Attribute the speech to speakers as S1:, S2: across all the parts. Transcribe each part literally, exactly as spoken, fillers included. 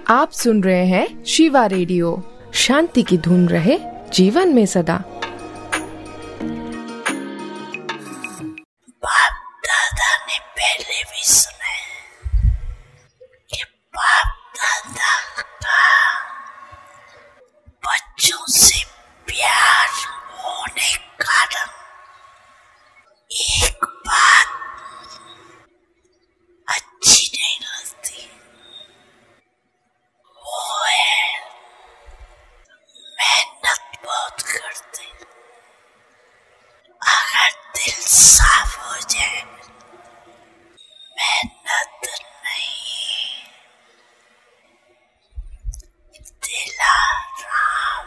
S1: आप सुन रहे हैं शिवा रेडियो। शांति की धुन रहे जीवन में सदा।
S2: बाप दादा ने पहले भी सुना है कि बाप दादा का बच्चों से प्यार होने कारण एक बात अच्छी नहीं लगती, वो है मेहनत बहुत करते। अगर दिल साफ हो जाए, मेहनत नहीं, दिलाराम,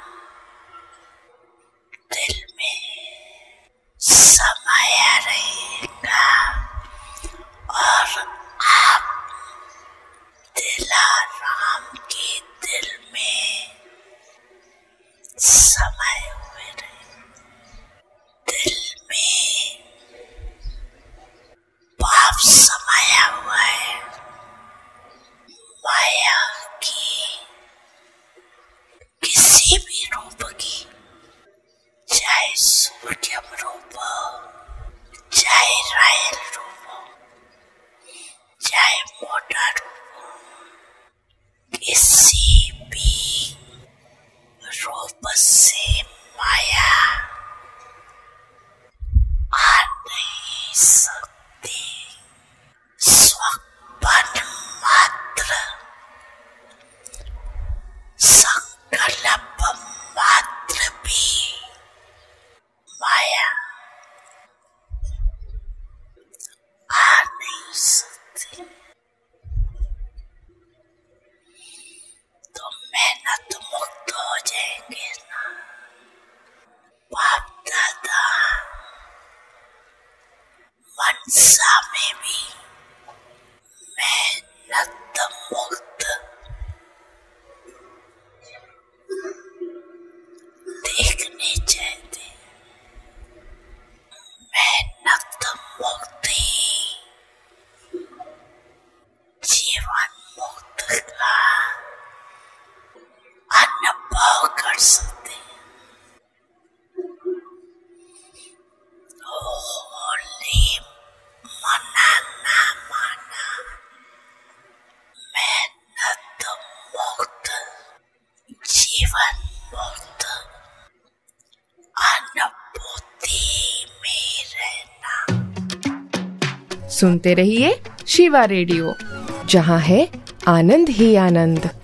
S2: दिल में समाया रहेगा और आप दिलाराम के दिल में समाये हुए रहे। दिल में पाप समाया हुआ है, माया की किसी भी रूप की, चाहे सूर्यम रूप हो, चाहे रायल रूप हो, चाहे मोटा रूप हो, किसी भी रूप से माया आ नहीं सकती। स्वपन मात्र, संकल्प मात्र भी माया आ नहीं सकती। तो मेहनत मुक्त हो जाएंगे ना। बाप दादा मनसा में भी मेहनत मुक्त देखने चाहते। मेहनत मुक्त ही जीवन मुक्त का अनुभव कर सकते हैं। होली मना ना माना, मेहनत मुक्त जीवन मुक्त अनुभूति में रहना।
S1: सुनते रहिए शिवा रेडियो, जहाँ है आनंद ही आनंद।